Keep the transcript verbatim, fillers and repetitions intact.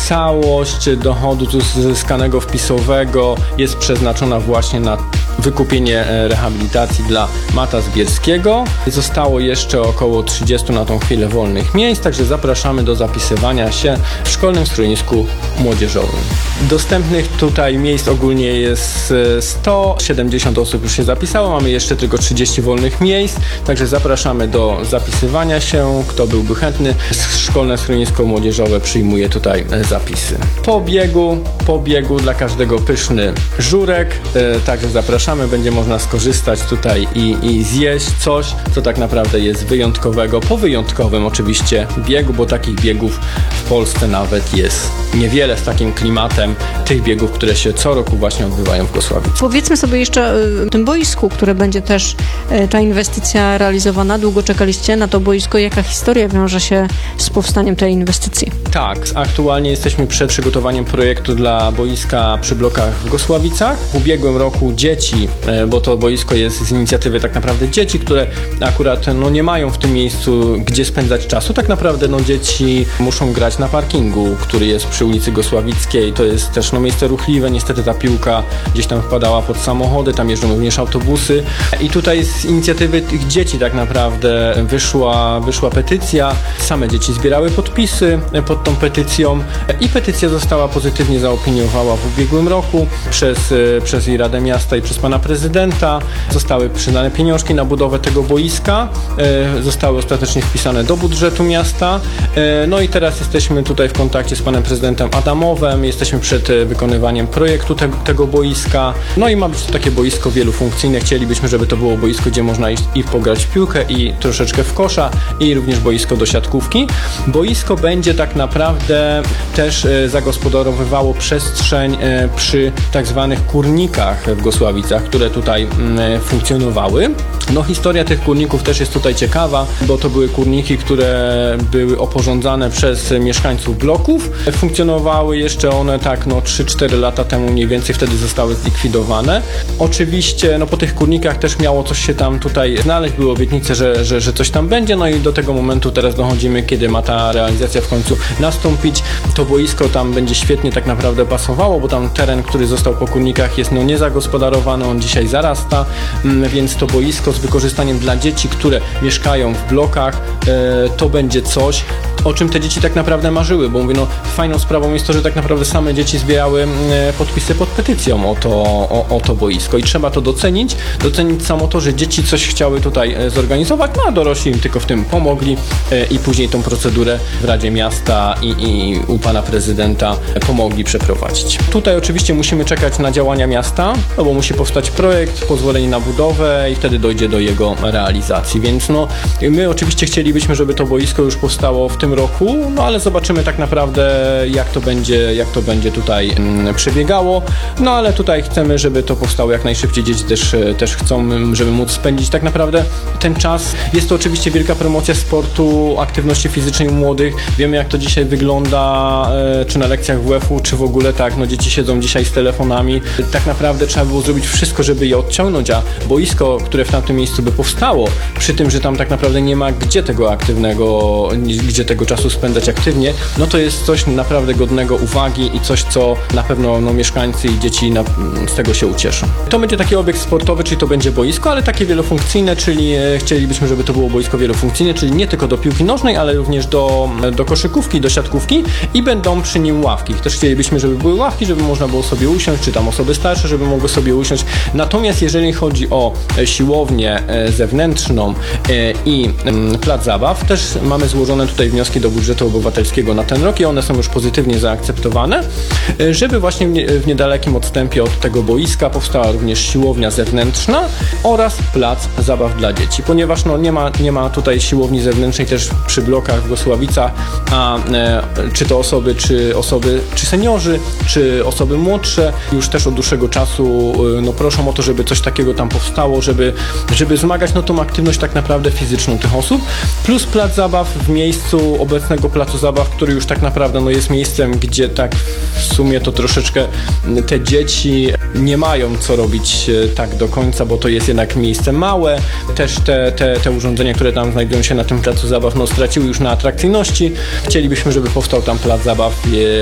Całość dochodu uzyskanego wpisowego jest przeznaczona właśnie na wykupienie rehabilitacji dla Mata Zbierskiego. Zostało jeszcze około trzydziestu na tą chwilę wolnych miejsc, także zapraszamy do zapisywania się w Szkolnym Schronisku Młodzieżowym. Dostępnych tutaj miejsc ogólnie jest sto siedemdziesiąt osób już się zapisało, mamy jeszcze tylko trzydzieści wolnych miejsc, także zapraszamy do zapisywania się. Kto byłby chętny, Szkolne Schronisko Młodzieżowe przyjmuje tutaj zapisy. Po biegu, po biegu dla każdego pyszny żurek, także zapraszamy, będzie można skorzystać tutaj i, i zjeść coś, co tak naprawdę jest wyjątkowego, po wyjątkowym oczywiście biegu, bo takich biegów w Polsce nawet jest niewiele z takim klimatem tych biegów, które się co roku właśnie odbywają w Gosławicy. Powiedzmy sobie jeszcze o tym boisku, które będzie też ta inwestycja realizowana. Długo czekaliście na to boisko. Jaka historia wiąże się z powstaniem tej inwestycji? Tak, aktualnie jesteśmy przed przygotowaniem projektu dla boiska przy blokach w Gosławicach. W ubiegłym roku dzieci, bo to boisko jest z inicjatywy tak naprawdę dzieci, które akurat no, nie mają w tym miejscu gdzie spędzać czasu. Tak naprawdę no, dzieci muszą grać na parkingu, który jest przy ulicy Gosławickiej. To jest też no, miejsce ruchliwe. Niestety ta piłka gdzieś tam wpadała pod samochody, tam jeżdżą również autobusy. I tutaj z inicjatywy tych dzieci tak naprawdę wyszła, wyszła petycja. Same dzieci zbierały podpisy pod tą petycją i petycja została pozytywnie zaopiniowana w ubiegłym roku przez, przez i Radę Miasta i przez pana prezydenta. Zostały przyznane pieniążki na budowę tego boiska. Zostały ostatecznie wpisane do budżetu miasta. No i teraz jesteśmy tutaj w kontakcie z panem prezydentem Adamowem. Jesteśmy przed wykonywaniem projektu te, tego boiska. No i ma być to takie boisko wielofunkcyjne. Chcielibyśmy, żeby to było boisko, gdzie można iść i pograć w piłkę i troszeczkę w kosza i również boisko do siatkówki. Boisko będzie tak naprawdę też zagospodarowywało przestrzeń przy tak zwanych kurnikach w Gosławicach, które tutaj funkcjonowały. No historia tych kurników też jest tutaj ciekawa, bo to były kurniki, które były oporządzane przez mieszkańców bloków. Funkcjonowały jeszcze one tak no trzy cztery lata temu mniej więcej, wtedy zostały zlikwidowane. Oczywiście no po tych kurnikach też miało coś się tam tutaj znaleźć, były obietnice, że, że, że coś tam będzie, no i do tego momentu teraz dochodzimy, kiedy ma ta realizacja w końcu nastąpić. To boisko tam będzie świetnie tak naprawdę pasowało, bo tam teren, który został po kurnikach jest no niezagospodarowany, on dzisiaj zarasta, więc to boisko z wykorzystaniem dla dzieci, które mieszkają w blokach, to będzie coś, o czym te dzieci tak naprawdę marzyły, bo mówię, no fajną sprawą jest to, że tak naprawdę same dzieci zbierały podpisy pod petycją o to, o, o to boisko i trzeba to docenić, docenić samo to, że dzieci coś chciały tutaj zorganizować, no a dorośli im tylko w tym pomogli i później tą procedurę w Radzie Miasta i, i u pana prezydenta pomogli przeprowadzić. Tutaj oczywiście musimy czekać na działania miasta, no bo musi powstać projekt, pozwolenie na budowę i wtedy dojdzie do jego realizacji, więc no my oczywiście chcielibyśmy, żeby to boisko już powstało w tym roku, no ale zobaczymy tak naprawdę jak to będzie, jak to będzie tutaj mm, przebiegało, no ale tutaj chcemy, żeby to powstało jak najszybciej, dzieci też, też chcą, żeby móc spędzić tak naprawdę ten czas. Jest to oczywiście wielka promocja sportu, aktywności fizycznej u młodych, wiemy jak to dzisiaj wygląda, e, czy na lekcjach W F u, czy w ogóle tak, no dzieci siedzą dzisiaj z telefonami, tak naprawdę trzeba było zrobić wszystko, żeby je odciągnąć, a boisko, które w tamtym miejscu by powstało, przy tym, że tam tak naprawdę nie ma gdzie tego aktywnego, gdzie tego czasu spędzać aktywnie, no to jest coś naprawdę godnego uwagi i coś, co na pewno no, mieszkańcy i dzieci na, z tego się ucieszą. To będzie taki obiekt sportowy, czyli to będzie boisko, ale takie wielofunkcyjne, czyli e, chcielibyśmy, żeby to było boisko wielofunkcyjne, czyli nie tylko do piłki nożnej, ale również do, do koszykówki, do siatkówki i będą przy nim ławki. Też chcielibyśmy, żeby były ławki, żeby można było sobie usiąść, czy tam osoby starsze, żeby mogły sobie usiąść. Natomiast jeżeli chodzi o siłownię zewnętrzną i plac zabaw, też mamy złożone tutaj wnioski do budżetu obywatelskiego na ten rok i one są już pozytywnie zaakceptowane, żeby właśnie w niedalekim odstępie od tego boiska powstała również siłownia zewnętrzna oraz plac zabaw dla dzieci, ponieważ no nie ma, nie ma tutaj siłowni zewnętrznej też przy blokach w Gosławicach, a e, czy to osoby, czy osoby, czy seniorzy, czy osoby młodsze już też od dłuższego czasu e, no proszą o to, żeby coś takiego tam powstało, żeby, żeby wzmagać no tą aktywność tak naprawdę fizyczną tych osób, plus plac zabaw w miejscu obecnego placu zabaw, który już tak naprawdę no jest miejscem, gdzie tak w sumie to troszeczkę te dzieci nie mają co robić tak do końca, bo to jest jednak miejsce małe, też te, te, te urządzenia, które tam znajdują się na tym placu zabaw, no straciły już na atrakcyjności. Chcielibyśmy, żeby powstał tam plac zabaw